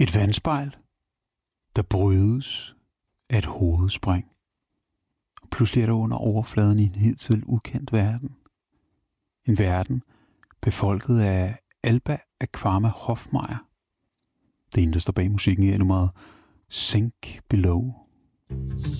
Et vandspejl, der brydes af et hovedspring. Og pludselig er der under overfladen i en hidtil ukendt verden. En verden befolket af Alba Aquama Hofmeier. Det ene, der står bag musikken, er nummeret Sink Below.